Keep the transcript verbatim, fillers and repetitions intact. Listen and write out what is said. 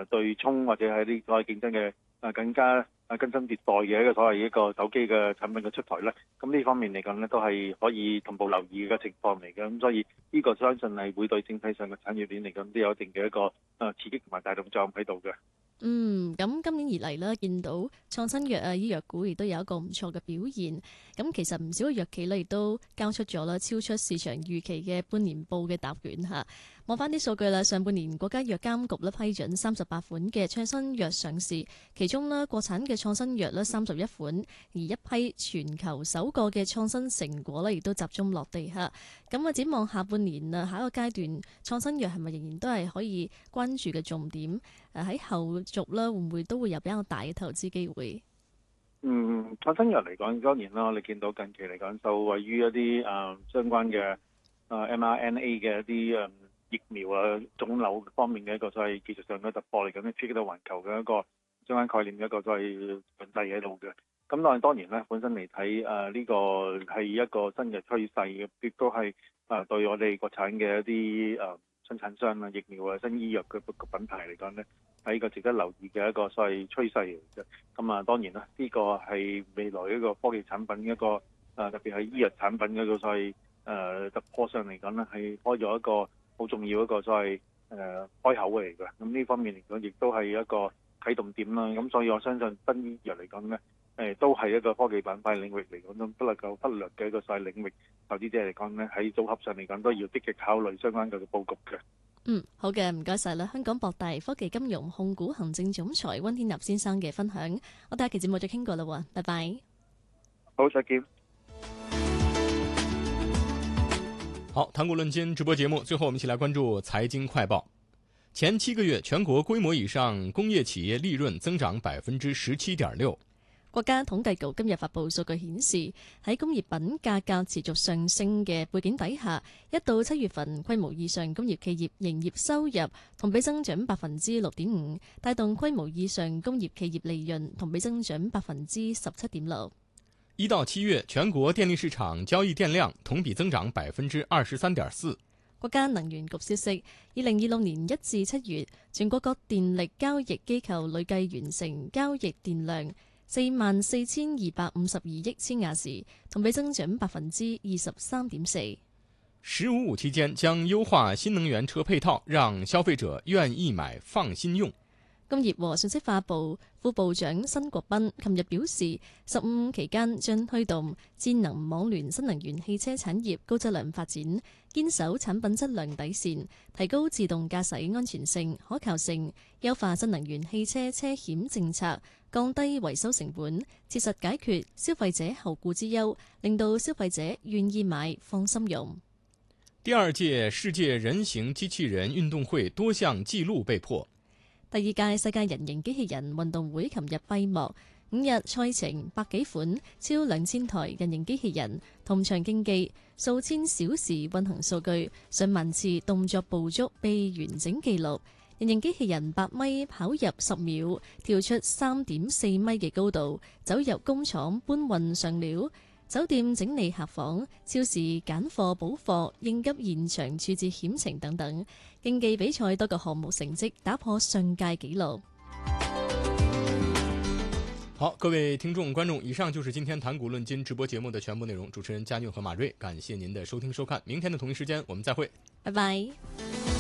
誒對沖或者係啲所謂競爭嘅誒更加誒更新迭代嘅一個所謂一個手機嘅產品嘅出台咧，咁呢方面嚟講咧都係可以同步留意嘅情況嚟嘅，咁所以呢個相信係會對整體上嘅產業鏈嚟講都有一定嘅一個誒刺激同埋帶動作用喺度嘅。 嗯，咁今年以嚟咧，見到創新藥啊、醫藥股亦都有一個唔錯嘅表現。咁其實唔少嘅藥企咧，亦都交出咗啦超出市場預期嘅半年報嘅答卷嚇。望翻啲數據啦，上半年國家藥監局咧批准三十八款嘅創新藥上市，其中咧國產嘅創新藥咧三十一款，而一批全球首個嘅創新成果咧亦都集中落地嚇。咁啊，展望下半年啊，下一個階段創新藥係咪仍然都係可以關注嘅重點？誒喺後續咧，會唔會都會有比較大嘅投資機會？ 嗯，創新藥嚟講，當然啦，我哋見到近期嚟講，受惠於一啲誒、呃、相關嘅誒、呃、M R N A 嘅一啲誒、呃、疫苗啊、腫瘤方面嘅一個所謂技術上嘅突破嚟講咧，刺激到環球嘅一個相關概念嘅一個所謂強勢喺度嘅。咁但係當然咧，本身嚟睇誒呢個係一個新嘅趨勢嘅，亦都係誒、呃、對我哋國產嘅一啲誒、呃、生產商啊、疫苗啊、新醫藥嘅品牌嚟講咧，係一個值得留意嘅一個所謂趨勢嚟嘅。咁啊，當然啦，呢個係未來一個科技產品一個誒、呃，特別係醫藥產品嘅一個所謂誒、呃、突破上嚟講咧，係開咗一個好重要一個所謂誒、呃、開口嚟嘅。咁呢方面嚟講，亦都係一個啟動點啦。咁所以我相信新醫藥嚟講咧，誒、呃、都係一個科技板塊領域嚟講都不能夠忽略嘅一個所謂領域。投資者嚟講咧，喺組合上嚟講都要積極考慮相關嘅佈局嘅。 嗯，好嘅，唔該晒啦。香港博大科技金融控股行政總裁溫天納先生嘅分享，我哋下期節目再傾過啦喎，拜拜。 好，再見。 好，談股論金直播節目，最後我們一起來關注財經快報。前七個月，全國規模以上工業企業利潤增長百分之十七點六。 國家統計局今日發布數據顯示，喺工業品價格持續上升嘅背景底下，一到七月份規模以上工業企業營業收入同比增長百分之六點五，帶動規模以上工業企業利潤同比增長百分之十七點六。 一到七月，全國電力市場交易電量同比增長百分之二十三點四。 國家能源局消息，二零二六年一至七月，全國各電力交易機構累計完成交易電量四萬四千二百五十二億千瓦時，同比增長百分之二十三點四。 十五五期間將優化新能源車配套，讓消費者願意買、放心用。 工業和信息化部副部長辛國斌琴日表示，十五期間將推動智能網聯新能源汽車產業高質量發展，堅守產品質量底線，提高自動駕駛安全性、可靠性，優化新能源汽車車險政策，降低維修成本，切實解決消費者後顧之憂，令到消費者願意買、放心用。 第二屆世界人形機器人運動會多項紀錄被破。 第二屆世界人形機器人運動會琴日閉幕，五日賽程百幾款，超兩千台人形機器人同場競技，數千小時運行數據，上萬次動作捕捉被完整記錄。人形機器人百米跑入十秒，跳出三點四米嘅高度，走入工廠搬運上料，酒店整理客房，超市揀貨補貨，應急現場處置險情等等。競技比賽多個項目成績打破上屆紀錄。 好，各位聽眾觀眾，以上就是今天談股論金直播節目的全部內容。主持人嘉俊和馬瑞，感謝您的收聽收看，明天的同一時間我們再會， 拜拜。